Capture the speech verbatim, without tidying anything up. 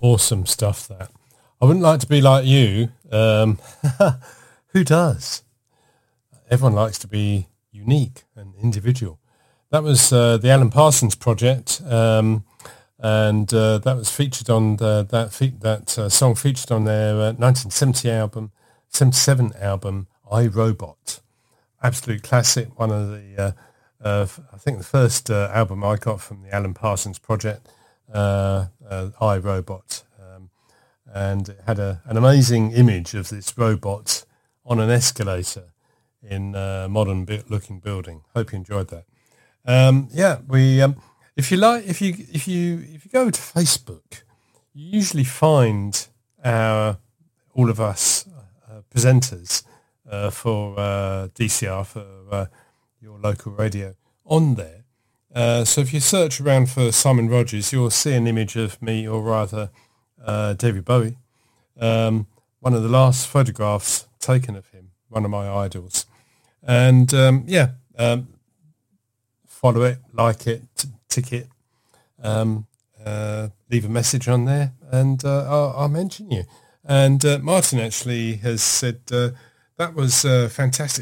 Awesome stuff, that. I wouldn't like to be like you. Um, who does? Everyone likes to be unique and individual. That was uh, the Alan Parsons Project, um, and uh, that was featured on the, that fe- that uh, song featured on their uh, nineteen seventy album, seventy-seven album, I, Robot. Absolute classic. One of the, uh, uh, I think the first uh, album I got from the Alan Parsons Project, uh, uh, I, Robot. Um, and it had a, an amazing image of this robot on an escalator in a modern looking building. Hope you enjoyed that. Um, yeah, we. Um, if you like, if you if you if you go to Facebook, you usually find our all of us uh, presenters uh, for uh, D C R, for uh, your local radio, on there. Uh, so if you search around for Simon Rogers, you'll see an image of me, or rather uh, David Bowie. Um, one of the last photographs taken of him, one of my idols. And um, yeah, um, follow it, like it, t- tick it, um, uh, leave a message on there, and uh, I'll, I'll mention you. And uh, Martin actually has said uh, that was uh, fantastic.